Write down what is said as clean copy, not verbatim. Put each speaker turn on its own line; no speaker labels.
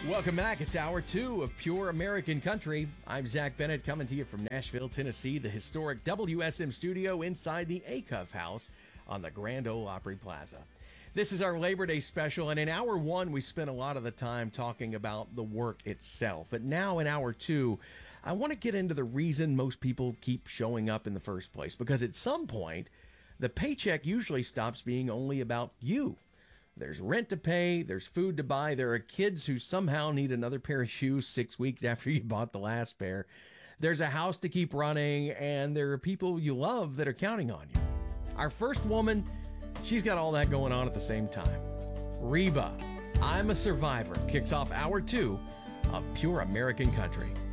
Welcome back. It's hour two of Pure American Country. I'm Zach Bennett coming to you from Nashville, Tennessee, the historic WSM studio inside the Acuff House on the Grand Ole Opry Plaza. This is our Labor Day special, and in hour one, we spent a lot of the time talking about the work itself. But now in hour two, I want to get into the reason most people keep showing up in the first place, because at some point, the paycheck usually stops being only about you. There's rent to pay, there's food to buy, there are kids who somehow need another pair of shoes 6 weeks after you bought the last pair. There's a house to keep running, and there are people you love that are counting on you. Our first woman, she's got all that going on at the same time. Reba, I'm a Survivor, kicks off hour two of Pure American Country.